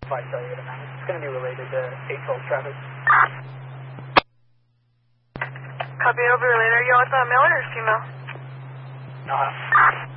cellular demand. It's going to be related to 812 traffic. Copy over later. You want male or female? No.